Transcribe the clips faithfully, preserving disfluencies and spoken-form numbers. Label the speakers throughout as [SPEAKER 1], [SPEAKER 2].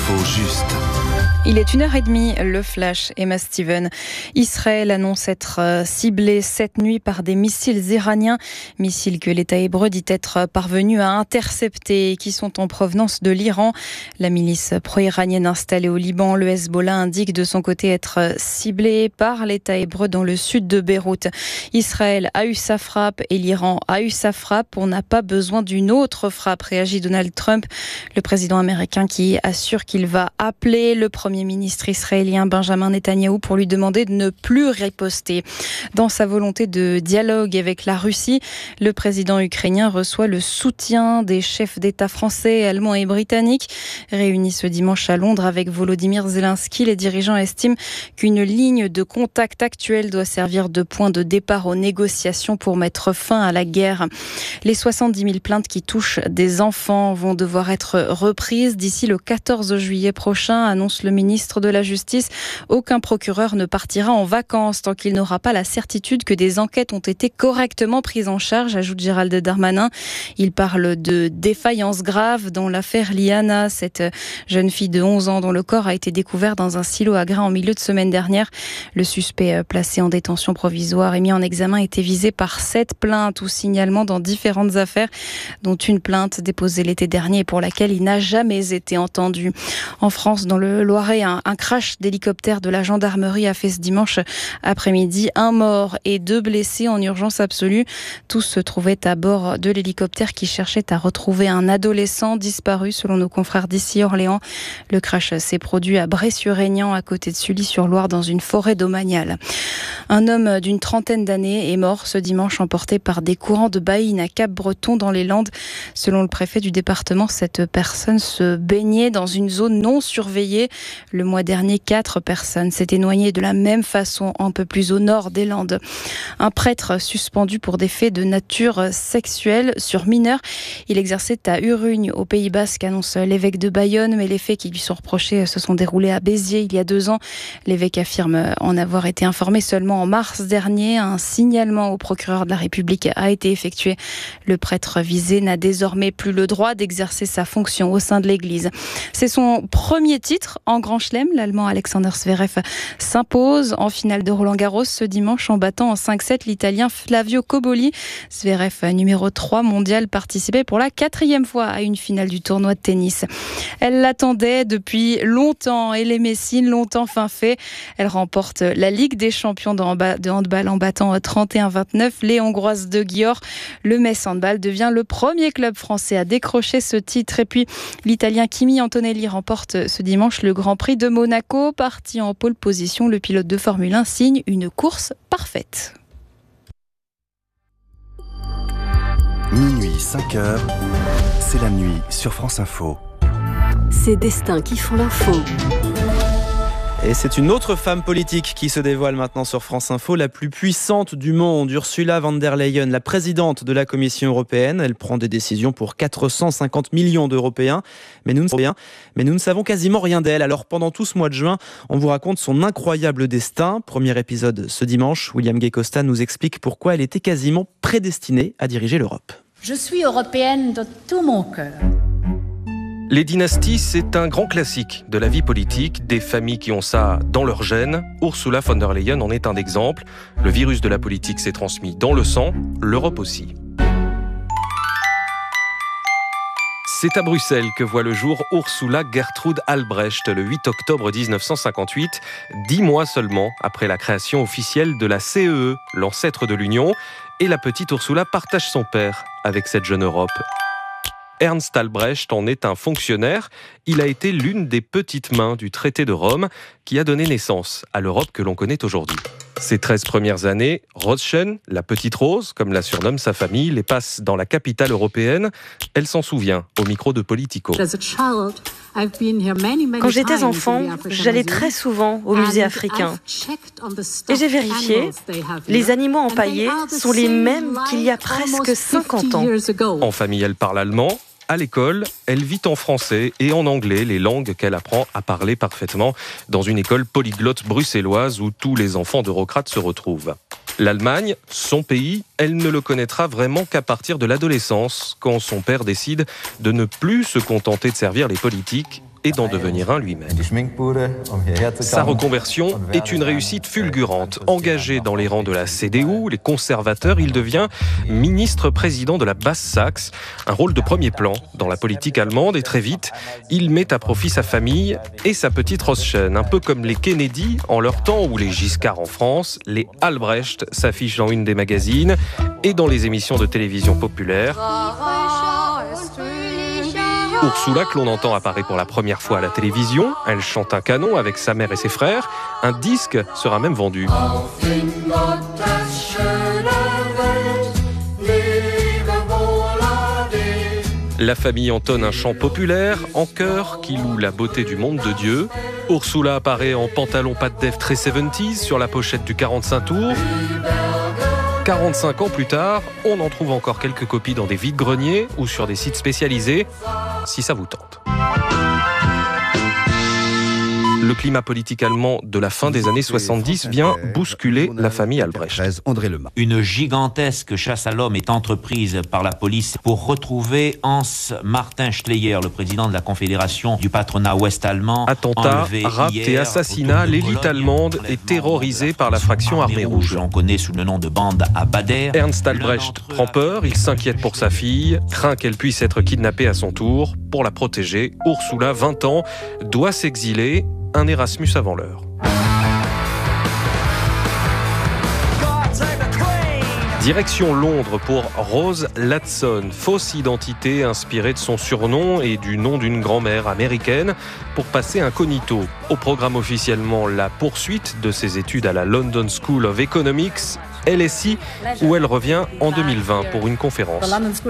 [SPEAKER 1] L'info juste.
[SPEAKER 2] Il est une heure et demie, le flash, Emma Steven. Israël annonce être ciblé cette nuit par des missiles iraniens, missiles que l'État hébreu dit être parvenu à intercepter et qui sont en provenance de l'Iran. La milice pro-iranienne installée au Liban, le Hezbollah, indique de son côté être ciblé par l'État hébreu dans le sud de Beyrouth. Israël a eu sa frappe et l'Iran a eu sa frappe. On n'a pas besoin d'une autre frappe, réagit Donald Trump, le président américain qui assure qu'il va appeler le Premier ministre israélien Benjamin Netanyahou pour lui demander de ne plus riposter. Dans sa volonté de dialogue avec la Russie, le président ukrainien reçoit le soutien des chefs d'État français, allemands et britanniques. Réunis ce dimanche à Londres avec Volodymyr Zelensky, les dirigeants estiment qu'une ligne de contact actuelle doit servir de point de départ aux négociations pour mettre fin à la guerre. Les soixante-dix mille plaintes qui touchent des enfants vont devoir être reprises d'ici le quatorze juillet prochain, annonce le ministre de la Justice. Aucun procureur ne partira en vacances tant qu'il n'aura pas la certitude que des enquêtes ont été correctement prises en charge, ajoute Gérald Darmanin. Il parle de défaillance grave dans l'affaire Liana, cette jeune fille de onze ans dont le corps a été découvert dans un silo à grains en milieu de semaine dernière. Le suspect placé en détention provisoire et mis en examen était visé par sept plaintes ou signalements dans différentes affaires, dont une plainte déposée l'été dernier pour laquelle il n'a jamais été entendu. En France, dans le Loiret, un, un crash d'hélicoptère de la gendarmerie a fait ce dimanche après-midi un mort et deux blessés en urgence absolue. Tous se trouvaient à bord de l'hélicoptère qui cherchait à retrouver un adolescent disparu selon nos confrères d'ici Orléans. Le crash s'est produit à Bray-sur-Aignan à côté de Sully-sur-Loire dans une forêt domaniale. Un homme d'une trentaine d'années est mort ce dimanche emporté par des courants de baïne à Cap-Breton dans les Landes. Selon le préfet du département, cette personne se baignait dans une zone non surveillée. Le mois dernier, quatre personnes s'étaient noyées de la même façon un peu plus au nord des Landes. Un prêtre suspendu pour des faits de nature sexuelle sur mineurs. Il exerçait à Urugne, au Pays Basque, annonce l'évêque de Bayonne, mais les faits qui lui sont reprochés se sont déroulés à Béziers il y a deux ans. L'évêque affirme en avoir été informé seulement en mars dernier. Un signalement au procureur de la République a été effectué. Le prêtre visé n'a désormais plus le droit d'exercer sa fonction au sein de l'Église. C'est son premier titre en Grand Chelem. L'Allemand Alexander Zverev s'impose en finale de Roland-Garros ce dimanche en battant en cinq sept l'Italien Flavio Cobolli. Zverev, numéro trois mondial, participait pour la quatrième fois à une finale du tournoi de tennis. Elle l'attendait depuis longtemps et les Messines l'ont enfin fait. Elle remporte la Ligue des champions de handball en battant trente et un vingt-neuf les Hongroises de Győr. Le Metz Handball devient le premier club français à décrocher ce titre. Et puis l'Italien Kimi Antonelli remporte ce dimanche le Grand Prix de Monaco. Parti en pole position, le pilote de Formule un signe une course parfaite.
[SPEAKER 1] Minuit, cinq heures, c'est la nuit sur France Info.
[SPEAKER 3] Ces destins qui font l'info.
[SPEAKER 4] Et c'est une autre femme politique qui se dévoile maintenant sur France Info, la plus puissante du monde, Ursula von der Leyen, la présidente de la Commission européenne. Elle prend des décisions pour quatre cent cinquante millions d'Européens, mais nous, ne, mais nous ne savons quasiment rien d'elle. Alors pendant tout ce mois de juin, on vous raconte son incroyable destin. Premier épisode ce dimanche, William Gay-Costa nous explique pourquoi elle était quasiment prédestinée à diriger l'Europe.
[SPEAKER 5] Je suis européenne de tout mon cœur.
[SPEAKER 6] Les dynasties, c'est un grand classique de la vie politique, des familles qui ont ça dans leur gène. Ursula von der Leyen en est un exemple. Le virus de la politique s'est transmis dans le sang, l'Europe aussi. C'est à Bruxelles que voit le jour Ursula Gertrud Albrecht le huit octobre dix-neuf cent cinquante-huit, dix mois seulement après la création officielle de la C E E, l'ancêtre de l'Union. Et la petite Ursula partage son père avec cette jeune Europe. Ernst Albrecht en est un fonctionnaire. Il a été l'une des petites mains du traité de Rome qui a donné naissance à l'Europe que l'on connaît aujourd'hui. Ces treize premières années, Roschen, la petite Rose, comme la surnomme sa famille, les passe dans la capitale européenne. Elle s'en souvient au micro de Politico.
[SPEAKER 7] Quand j'étais enfant, j'allais très souvent au musée africain. Et j'ai vérifié, les animaux empaillés sont les mêmes qu'il y a presque cinquante ans.
[SPEAKER 6] En famille, elle parle allemand. À l'école, elle vit en français et en anglais, les langues qu'elle apprend à parler parfaitement dans une école polyglotte bruxelloise où tous les enfants d'eurocrates se retrouvent. L'Allemagne, son pays, elle ne le connaîtra vraiment qu'à partir de l'adolescence, quand son père décide de ne plus se contenter de servir les politiques, et d'en devenir un lui-même. Sa reconversion est une réussite fulgurante. Engagé dans les rangs de la C D U, les conservateurs, il devient ministre-président de la Basse-Saxe, un rôle de premier plan dans la politique allemande, et très vite, il met à profit sa famille et sa petite Roschen, un peu comme les Kennedy en leur temps ou les Giscard en France. Les Albrecht s'affichent dans une des magazines et dans les émissions de télévision populaires. Ursula, que l'on entend apparaît pour la première fois à la télévision, elle chante un canon avec sa mère et ses frères. Un disque sera même vendu. La famille entonne un chant populaire en chœur qui loue la beauté du monde de Dieu. Ursula apparaît en pantalon pas de def très soixante-dix sur la pochette du quarante-cinq tours. quarante-cinq ans plus tard, on en trouve encore quelques copies dans des vides-greniers ou sur des sites spécialisés, si ça vous tente. Le climat politique allemand de la fin des années soixante-dix vient bousculer la famille Albrecht.
[SPEAKER 8] Une gigantesque chasse à l'homme est entreprise par la police pour retrouver Hans Martin Schleyer, le président de la Confédération du patronat ouest-allemand.
[SPEAKER 6] Attentats, rapts et assassinats, l'élite allemande est terrorisée par la fraction armée rouge.
[SPEAKER 8] On connaît sous le nom de bande à Bader.
[SPEAKER 6] Ernst Albrecht prend peur, il s'inquiète pour sa fille, craint qu'elle puisse être kidnappée à son tour. Pour la protéger, Ursula, vingt ans, doit s'exiler. Un Erasmus avant l'heure. Direction Londres pour Rose Ladson, fausse identité inspirée de son surnom et du nom d'une grand-mère américaine pour passer incognito. Au programme officiellement la poursuite de ses études à la London School of Economics, L S I, où elle revient en deux mille vingt pour une conférence.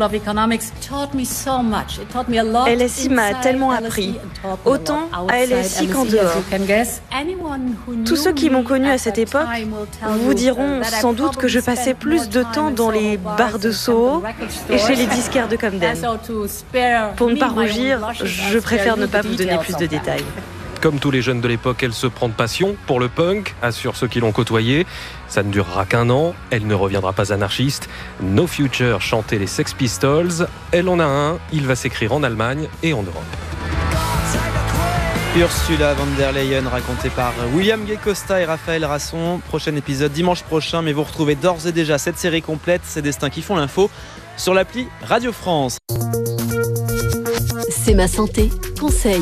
[SPEAKER 7] L S I m'a tellement appris, autant à L S I qu'en dehors. Tous ceux qui m'ont connue à cette époque vous diront sans doute que je passais plus de temps dans les bars de Soho et chez les disquaires de Camden. Pour ne pas rougir, je préfère ne pas vous donner plus de détails.
[SPEAKER 6] Comme tous les jeunes de l'époque, elle se prend de passion pour le punk, assurent ceux qui l'ont côtoyée. Ça ne durera qu'un an, elle ne reviendra pas anarchiste. No Future chantait les Sex Pistols, elle en a un, il va s'écrire en Allemagne et en Europe.
[SPEAKER 4] Ursula von der Leyen, racontée par William Gay Costa et Raphaël Rasson. Prochain épisode dimanche prochain, mais vous retrouvez d'ores et déjà cette série complète, ces destins qui font l'info, sur l'appli Radio France.
[SPEAKER 3] C'est ma santé, conseil.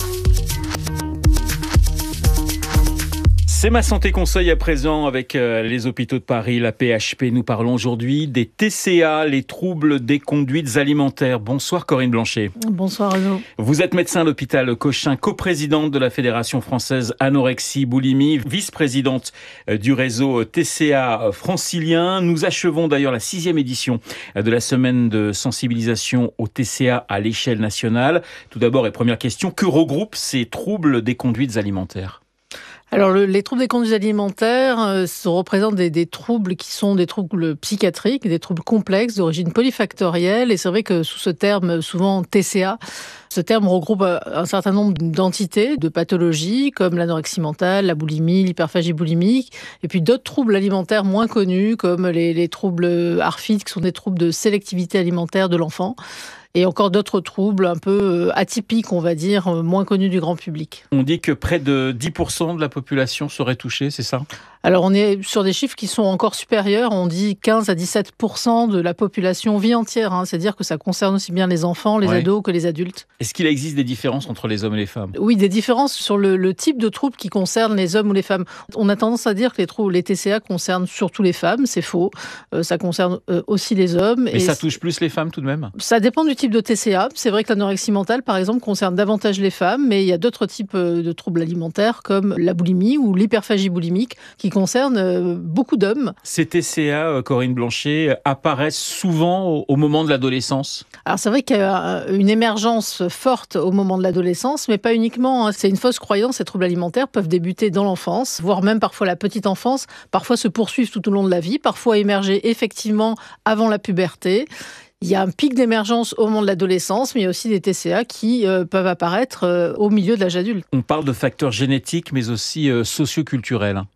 [SPEAKER 9] C'est ma santé conseil à présent avec les hôpitaux de Paris, la P H P. Nous parlons aujourd'hui des T C A, les troubles des conduites alimentaires. Bonsoir Corinne Blanchet.
[SPEAKER 10] Bonsoir Renaud.
[SPEAKER 9] Vous êtes médecin à l'hôpital Cochin, coprésidente de la Fédération française anorexie boulimie, vice-présidente du réseau T C A francilien. Nous achevons d'ailleurs la sixième édition de la semaine de sensibilisation au T C A à l'échelle nationale. Tout d'abord et première question, que regroupent ces troubles des conduites alimentaires ?
[SPEAKER 10] Alors, le, les troubles des conduites alimentaires euh, représentent des, des troubles qui sont des troubles psychiatriques, des troubles complexes d'origine polyfactorielle. Et c'est vrai que sous ce terme, souvent T C A, ce terme regroupe un certain nombre d'entités, de pathologies, comme l'anorexie mentale, la boulimie, l'hyperphagie boulimique, et puis d'autres troubles alimentaires moins connus, comme les, les troubles A R F I D, qui sont des troubles de sélectivité alimentaire de l'enfant. Et encore d'autres troubles un peu atypiques, on va dire, moins connus du grand public.
[SPEAKER 9] On dit que près de dix pour cent de la population serait touchée, c'est ça ?
[SPEAKER 10] Alors on est sur des chiffres qui sont encore supérieurs, on dit quinze à dix-sept pour cent de la population vie entière, hein. C'est-à-dire que ça concerne aussi bien les enfants, les ouais. ados que les adultes.
[SPEAKER 9] Est-ce qu'il existe des différences entre les hommes et les femmes ?
[SPEAKER 10] Oui, des différences sur le, le type de troubles qui concernent les hommes ou les femmes. On a tendance à dire que les troubles, les T C A concernent surtout les femmes, c'est faux. Euh, ça concerne euh, aussi les hommes.
[SPEAKER 9] Mais et ça touche plus les femmes tout de même ?
[SPEAKER 10] Ça dépend du type de T C A. C'est vrai que l'anorexie mentale, par exemple, concerne davantage les femmes, mais il y a d'autres types de troubles alimentaires comme la boulimie ou l'hyperphagie boulimique qui concernent euh, beaucoup d'hommes.
[SPEAKER 9] Ces T C A, Corinne Blanchet, apparaissent souvent au, au moment de l'adolescence ?
[SPEAKER 10] Alors c'est vrai qu'il y a une émergence forte au moment de l'adolescence, mais pas uniquement. Hein. C'est une fausse croyance, ces troubles alimentaires peuvent débuter dans l'enfance, voire même parfois la petite enfance, parfois se poursuivre tout au long de la vie, parfois émerger effectivement avant la puberté. Il y a un pic d'émergence au moment de l'adolescence, mais il y a aussi des T C A qui euh, peuvent apparaître euh, au milieu de l'âge adulte.
[SPEAKER 9] On parle de facteurs génétiques, mais aussi euh, socioculturels.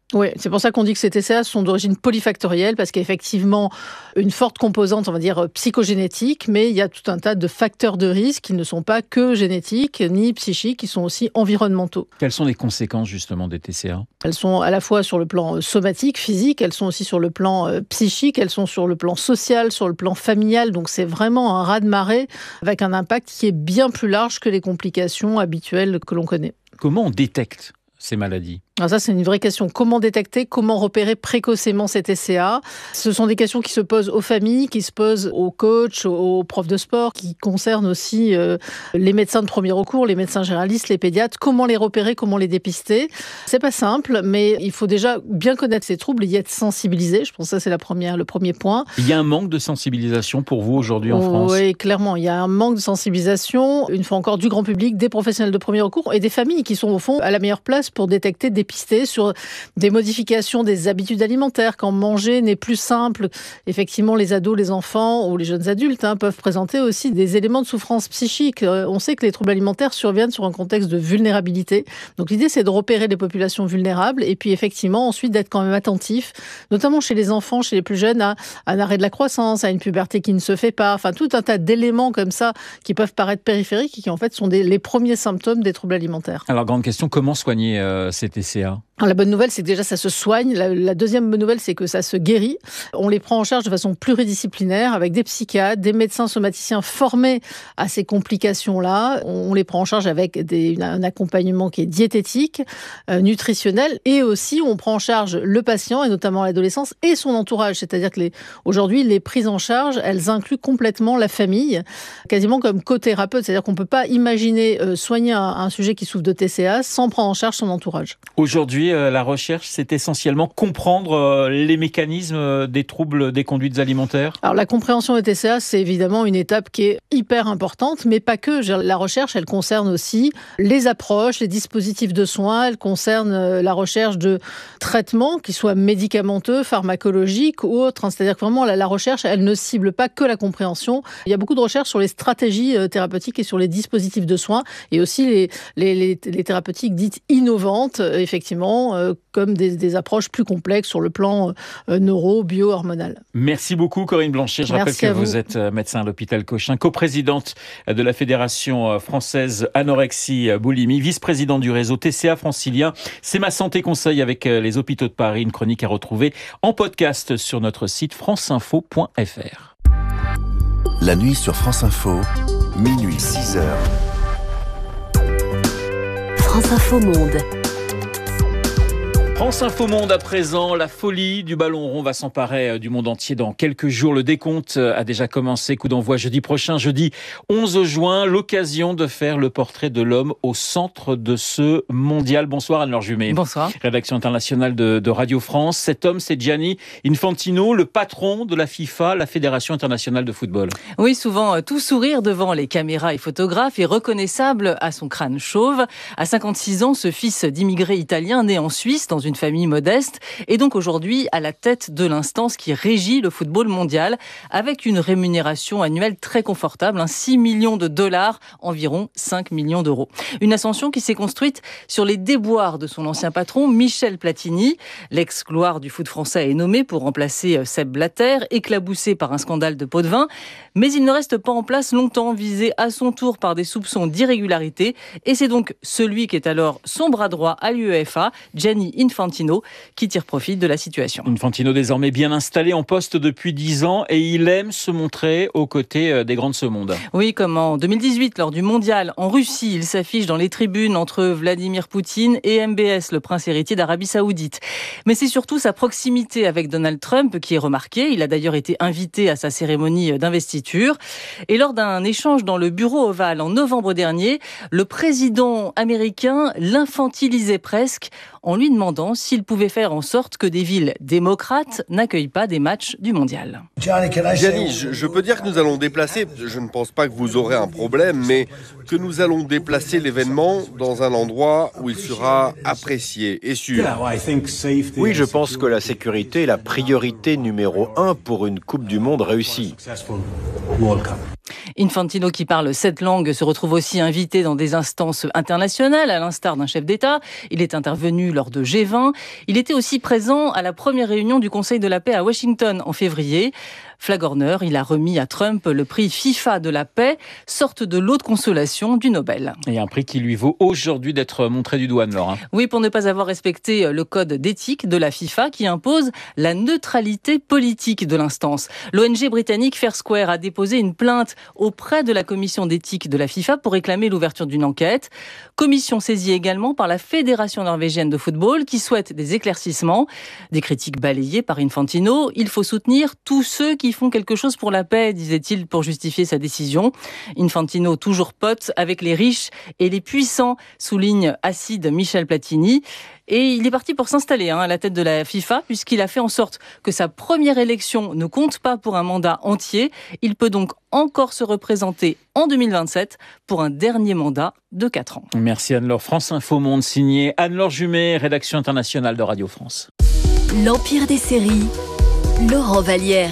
[SPEAKER 10] Oui, c'est pour ça qu'on dit que ces T C A sont d'origine polyfactorielle, parce qu'il y a effectivement une forte composante, on va dire, psychogénétique, mais il y a tout un tas de facteurs de risque qui ne sont pas que génétiques ni psychiques, qui sont aussi environnementaux.
[SPEAKER 9] Quelles sont les conséquences justement des T C A ?
[SPEAKER 10] Elles sont à la fois sur le plan somatique, physique, elles sont aussi sur le plan psychique, elles sont sur le plan social, sur le plan familial, donc c'est vraiment un raz-de-marée avec un impact qui est bien plus large que les complications habituelles que l'on connaît.
[SPEAKER 9] Comment on détecte ces maladies ?
[SPEAKER 10] Alors ça, c'est une vraie question. Comment détecter, comment repérer précocement ces T C A ? Ce sont des questions qui se posent aux familles, qui se posent aux coachs, aux profs de sport, qui concernent aussi euh, les médecins de premier recours, les médecins généralistes, les pédiatres. Comment les repérer, comment les dépister ? C'est pas simple, mais il faut déjà bien connaître ces troubles et y être sensibilisé. Je pense que ça, c'est la première, le premier point.
[SPEAKER 9] Il y a un manque de sensibilisation pour vous aujourd'hui en France ?
[SPEAKER 10] Oui, clairement. Il y a un manque de sensibilisation, une fois encore, du grand public, des professionnels de premier recours et des familles qui sont au fond à la meilleure place pour détecter des pister sur des modifications des habitudes alimentaires, quand manger n'est plus simple. Effectivement, les ados, les enfants ou les jeunes adultes hein, peuvent présenter aussi des éléments de souffrance psychique. Euh, on sait que les troubles alimentaires surviennent sur un contexte de vulnérabilité. Donc l'idée, c'est de repérer les populations vulnérables et puis effectivement, ensuite d'être quand même attentif, notamment chez les enfants, chez les plus jeunes, à, à un arrêt de la croissance, à une puberté qui ne se fait pas. Enfin, tout un tas d'éléments comme ça qui peuvent paraître périphériques et qui en fait sont des, les premiers symptômes des troubles alimentaires.
[SPEAKER 9] Alors, grande question, comment soigner euh, ces T C A ?
[SPEAKER 10] Alors, la bonne nouvelle, c'est que déjà, ça se soigne. La, la deuxième bonne nouvelle, c'est que ça se guérit. On les prend en charge de façon pluridisciplinaire avec des psychiatres, des médecins somaticiens formés à ces complications-là. On les prend en charge avec des, un accompagnement qui est diététique, euh, nutritionnel, et aussi on prend en charge le patient, et notamment l'adolescence, et son entourage. C'est-à-dire que les, aujourd'hui, les prises en charge, elles incluent complètement la famille, quasiment comme co-thérapeute. C'est-à-dire qu'on ne peut pas imaginer euh, soigner un, un sujet qui souffre de T C A sans prendre en charge son entourage.
[SPEAKER 9] Aujourd'hui, la recherche, c'est essentiellement comprendre les mécanismes des troubles des conduites alimentaires.
[SPEAKER 10] Alors la compréhension des T C A, c'est évidemment une étape qui est hyper importante, mais pas que. La recherche, elle concerne aussi les approches, les dispositifs de soins, elle concerne la recherche de traitements, qu'ils soient médicamenteux, pharmacologiques ou autres. C'est-à-dire que vraiment, la recherche, elle ne cible pas que la compréhension. Il y a beaucoup de recherches sur les stratégies thérapeutiques et sur les dispositifs de soins, et aussi les, les, les, les thérapeutiques dites innovantes, effectivement, Euh, comme des, des approches plus complexes sur le plan euh, neuro, bio-hormonal.
[SPEAKER 9] Merci beaucoup Corinne Blanchet. Je
[SPEAKER 10] Merci
[SPEAKER 9] rappelle que
[SPEAKER 10] vous.
[SPEAKER 9] vous êtes médecin à l'hôpital Cochin, coprésidente de la Fédération française Anorexie Boulimie, vice-présidente du réseau T C A francilien. C'est ma santé conseil avec les hôpitaux de Paris, une chronique à retrouver en podcast sur notre site franceinfo point f r.
[SPEAKER 1] La nuit sur France Info, minuit six heures.
[SPEAKER 3] France Info Monde.
[SPEAKER 9] France Info Monde à présent, la folie du ballon rond va s'emparer du monde entier dans quelques jours. Le décompte a déjà commencé, coup d'envoi jeudi prochain, jeudi onze juin, l'occasion de faire le portrait de l'homme au centre de ce mondial. Bonsoir Anne-Laure Jumet.
[SPEAKER 11] Bonsoir.
[SPEAKER 9] Rédaction internationale de, de Radio France. Cet homme, c'est Gianni Infantino, le patron de la FIFA, la Fédération internationale de football.
[SPEAKER 11] Oui, souvent tout sourire devant les caméras et photographes et reconnaissable à son crâne chauve. À cinquante-six ans, ce fils d'immigrés italiens né en Suisse dans une une famille modeste, et donc aujourd'hui à la tête de l'instance qui régit le football mondial, avec une rémunération annuelle très confortable, hein, six millions de dollars, environ cinq millions d'euros. Une ascension qui s'est construite sur les déboires de son ancien patron, Michel Platini. L'ex-gloire du foot français est nommé pour remplacer Sepp Blatter, éclaboussé par un scandale de pot de vin, mais il ne reste pas en place longtemps, visé à son tour par des soupçons d'irrégularité, et c'est donc celui qui est alors son bras droit à l'UEFA, Gianni Infantino, qui tire profit de la situation.
[SPEAKER 9] Infantino désormais bien installé en poste depuis dix ans et il aime se montrer aux côtés des grands de ce monde.
[SPEAKER 11] Oui, comme en deux mille dix-huit, lors du mondial en Russie, il s'affiche dans les tribunes entre Vladimir Poutine et M B S, le prince héritier d'Arabie Saoudite. Mais c'est surtout sa proximité avec Donald Trump qui est remarquée. Il a d'ailleurs été invité à sa cérémonie d'investiture. Et lors d'un échange dans le bureau ovale en novembre dernier, le président américain l'infantilisait presque en lui demandant s'il pouvait faire en sorte que des villes démocrates n'accueillent pas des matchs du mondial.
[SPEAKER 12] Gianni, je, je peux dire que nous allons déplacer, je ne pense pas que vous aurez un problème, mais que nous allons déplacer l'événement dans un endroit où il sera apprécié et sûr.
[SPEAKER 13] Oui, je pense que la sécurité est la priorité numéro un pour une Coupe du Monde réussie.
[SPEAKER 11] Infantino, qui parle sept langues, se retrouve aussi invité dans des instances internationales, à l'instar d'un chef d'État. Il est intervenu lors de G vingt. Il était aussi présent à la première réunion du Conseil de la paix à Washington en février. Flagorneur, il a remis à Trump le prix FIFA de la paix, sorte de lot de consolation du Nobel.
[SPEAKER 9] Et un prix qui lui vaut aujourd'hui d'être montré du doigt, Laure.
[SPEAKER 11] Oui, pour ne pas avoir respecté le code d'éthique de la FIFA qui impose la neutralité politique de l'instance. L'O N G britannique Fair Square a déposé une plainte auprès de la commission d'éthique de la FIFA pour réclamer l'ouverture d'une enquête. Commission saisie également par la Fédération norvégienne de football qui souhaite des éclaircissements. Des critiques balayées par Infantino. Il faut soutenir tous ceux qui font quelque chose pour la paix, disait-il pour justifier sa décision. Infantino toujours pote avec les riches et les puissants, souligne acide Michel Platini. Et il est parti pour s'installer hein, à la tête de la FIFA puisqu'il a fait en sorte que sa première élection ne compte pas pour un mandat entier. Il peut donc encore se représenter en deux mille vingt-sept pour un dernier mandat de quatre ans.
[SPEAKER 9] Merci Anne-Laure. France Info Monde signé Anne-Laure Jumet, rédaction internationale de Radio France.
[SPEAKER 3] L'Empire des séries, Laurent Vallière.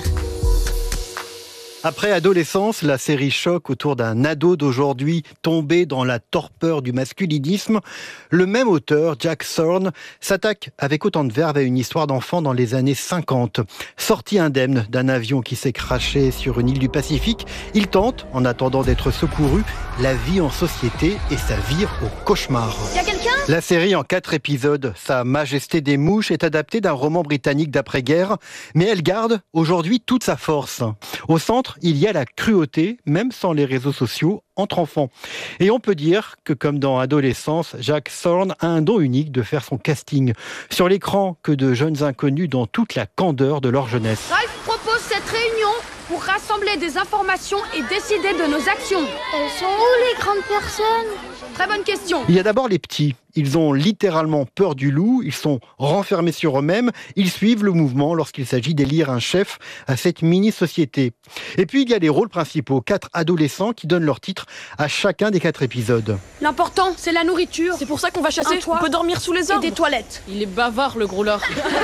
[SPEAKER 14] Après Adolescence, la série choc autour d'un ado d'aujourd'hui tombé dans la torpeur du masculinisme. Le même auteur, Jack Thorne, s'attaque avec autant de verve à une histoire d'enfant dans les années cinquante. Sorti indemne d'un avion qui s'est crashé sur une île du Pacifique, il tente, en attendant d'être secouru, la vie en société et ça vire au cauchemar.
[SPEAKER 15] Y a quelqu'un ?
[SPEAKER 14] La série en quatre épisodes, Sa Majesté des Mouches, est adaptée d'un roman britannique d'après-guerre, mais elle garde aujourd'hui toute sa force. Au centre, il y a la cruauté, même sans les réseaux sociaux, entre enfants. Et on peut dire que, comme dans Adolescence, Jack Thorne a un don unique de faire son casting sur l'écran que de jeunes inconnus dans toute la candeur de leur jeunesse.
[SPEAKER 15] Ralph propose cette réunion pour rassembler des informations et décider de nos actions.
[SPEAKER 16] Elles sont où les grandes personnes ?
[SPEAKER 15] Très bonne question.
[SPEAKER 14] Il y a d'abord les petits. Ils ont littéralement peur du loup, ils sont renfermés sur eux-mêmes, ils suivent le mouvement lorsqu'il s'agit d'élire un chef à cette mini-société. Et puis il y a les rôles principaux, quatre adolescents qui donnent leur titre à chacun des quatre épisodes.
[SPEAKER 15] L'important, c'est la nourriture.
[SPEAKER 7] C'est pour ça qu'on va chasser, on peut dormir sous les arbres.
[SPEAKER 15] Et des toilettes.
[SPEAKER 10] Il est bavard, le gros lard.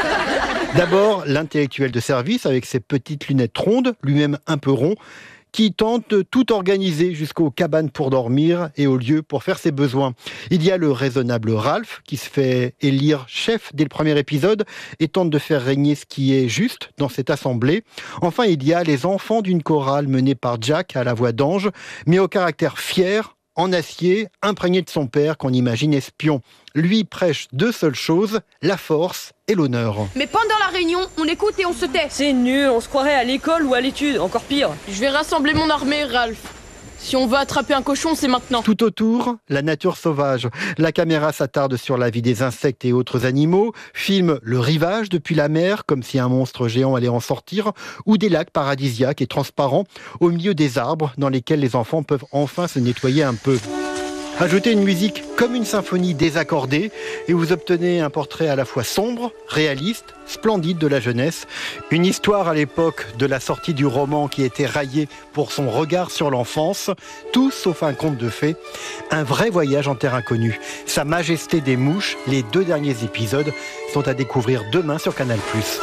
[SPEAKER 14] D'abord, l'intellectuel de service avec ses petites lunettes rondes, lui-même un peu rond, qui tente de tout organiser jusqu'aux cabanes pour dormir et aux lieux pour faire ses besoins. Il y a le raisonnable Ralph qui se fait élire chef dès le premier épisode et tente de faire régner ce qui est juste dans cette assemblée. Enfin, il y a les enfants d'une chorale menée par Jack à la voix d'ange, mais au caractère fier, en acier, imprégné de son père qu'on imagine espion. Lui prêche deux seules choses, la force et l'honneur.
[SPEAKER 15] Mais pendant la réunion, on écoute et on se tait.
[SPEAKER 7] C'est nul, on se croirait à l'école ou à l'étude, encore pire.
[SPEAKER 10] Je vais rassembler mon armée, Ralph. Si on veut attraper un cochon, c'est maintenant.
[SPEAKER 14] Tout autour, la nature sauvage. La caméra s'attarde sur la vie des insectes et autres animaux, filme le rivage depuis la mer, comme si un monstre géant allait en sortir, ou des lacs paradisiaques et transparents au milieu des arbres dans lesquels les enfants peuvent enfin se nettoyer un peu. Ajoutez une musique comme une symphonie désaccordée et vous obtenez un portrait à la fois sombre, réaliste, splendide de la jeunesse. Une histoire à l'époque de la sortie du roman qui était raillé pour son regard sur l'enfance. Tout sauf un conte de fées. Un vrai voyage en terre inconnue. Sa Majesté des Mouches, les deux derniers épisodes, sont à découvrir demain sur Canal plus.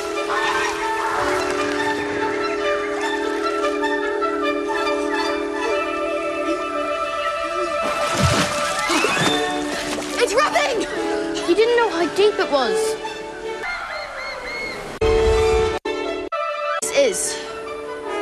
[SPEAKER 16] He didn't know how deep it was.